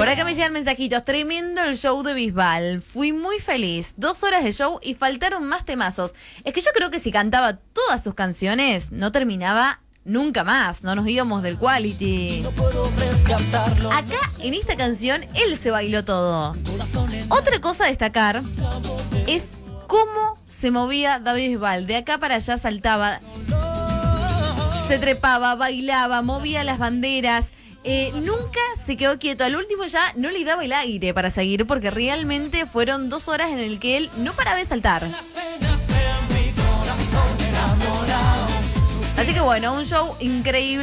Por acá me llegan mensajitos. Tremendo el show de Bisbal. Fui muy feliz. 2 horas de show y faltaron más temazos. Es que yo creo que si cantaba todas sus canciones, no terminaba nunca más. No nos íbamos del quality. Acá, en esta canción, él se bailó todo. Otra cosa a destacar es cómo se movía David Bisbal. De acá para allá saltaba, se trepaba, bailaba, movía las banderas. Nunca se quedó quieto. Al último ya no le daba el aire para seguir, porque realmente fueron 2 horas en el que él no paraba de saltar. Así que bueno, un show increíble.